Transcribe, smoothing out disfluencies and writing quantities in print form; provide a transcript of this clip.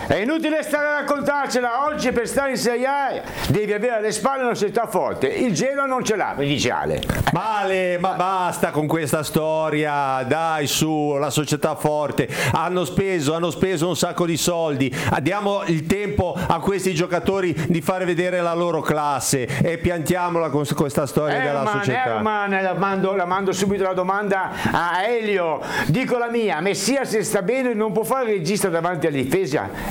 È inutile stare a raccontarcela, oggi per stare in Serie A devi avere alle spalle una società forte, il Genoa non ce l'ha, mi dice Ale. Male, ma basta con questa storia, dai su, la società forte, hanno speso un sacco di soldi, diamo il tempo a questi giocatori di fare vedere la loro classe e piantiamola con questa storia della società. La mando subito la domanda a Elio, dico la mia, Messia se sta bene non può fare il regista davanti alla difesa,